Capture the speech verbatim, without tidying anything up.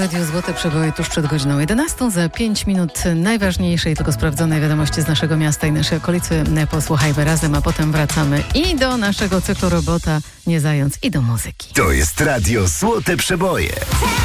Radiu Złote Przeboje tuż przed godziną jedenastą. Za pięć minut najważniejszej, tylko sprawdzonej wiadomości z naszego miasta i naszej okolicy. Posłuchajmy razem, a potem wracamy i do naszego cyklu Robota, nie zając, i do muzyki. To jest Radio Złote Przeboje.